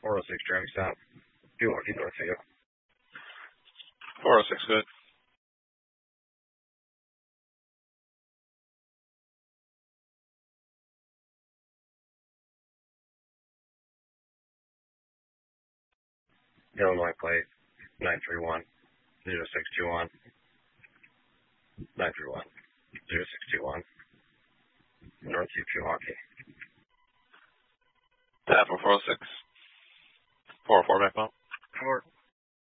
406 traffic stop. 214 North View. 406, good. Illinois plate 931 0621. 931 0621. Northview, Pewaukee. Tap 406. 404 back home.